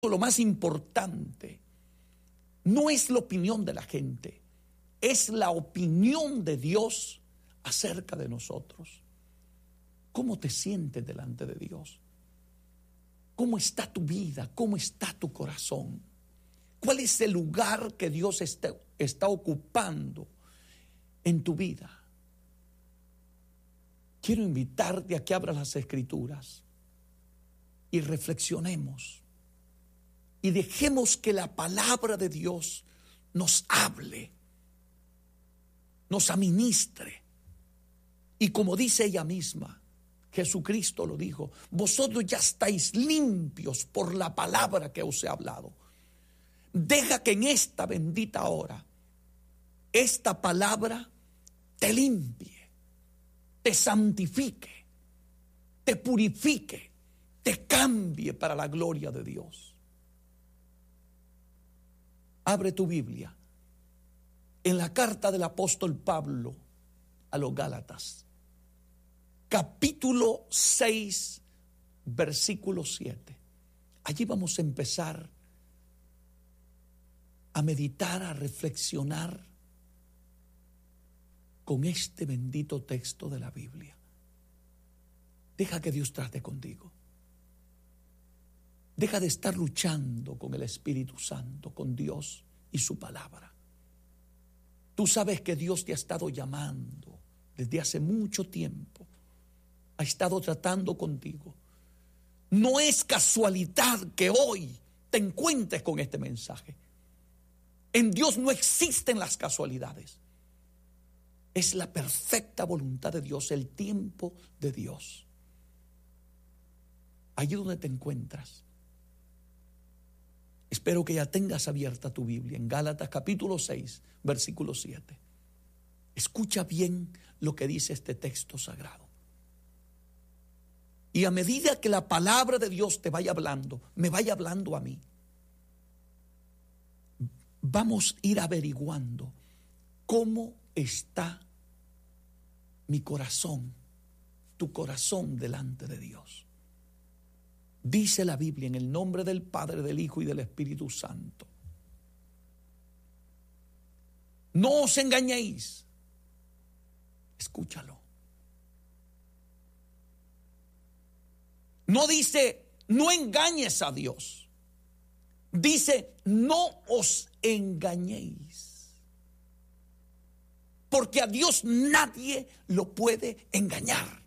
lo más importante no es la opinión de la gente, es la opinión de Dios acerca de nosotros. ¿Cómo te sientes delante de Dios? ¿Cómo está tu vida? ¿Cómo está tu corazón? ¿Cuál es el lugar que Dios está ocupando en tu vida? Quiero invitarte a que abras las Escrituras y reflexionemos y dejemos que la palabra de Dios nos hable, nos administre. Y como dice ella misma, Jesucristo lo dijo: vosotros ya estáis limpios por la palabra que os he hablado. Deja que en esta bendita hora esta palabra te limpie, te santifique, te purifique, te cambie para la gloria de Dios. Abre tu Biblia en la carta del apóstol Pablo a los Gálatas, capítulo 6, versículo 7. Allí vamos a empezar a meditar, a reflexionar con este bendito texto de la Biblia. Deja que Dios trate contigo. Deja de estar luchando con el Espíritu Santo, con Dios y su palabra. Tú sabes que Dios te ha estado llamando desde hace mucho tiempo. Ha estado tratando contigo. No es casualidad que hoy te encuentres con este mensaje. En Dios no existen las casualidades. Es la perfecta voluntad de Dios, el tiempo de Dios. Allí donde te encuentras, espero que ya tengas abierta tu Biblia en Gálatas capítulo 6, versículo 7. Escucha bien lo que dice este texto sagrado. Y a medida que la palabra de Dios te vaya hablando, me vaya hablando a mí, vamos a ir averiguando cómo está mi corazón, tu corazón delante de Dios. Dice la Biblia en el nombre del Padre, del Hijo y del Espíritu Santo: no os engañéis. Escúchalo. No dice no engañes a Dios. Dice no os engañéis. Porque a Dios nadie lo puede engañar.